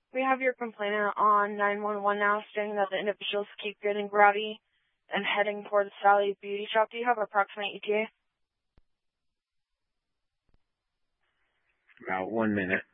We have your complainant on 911 now, stating that the individuals keep getting rowdy and heading towards Sally Beauty Shop. Do you have approximate ETA? About 1 minute.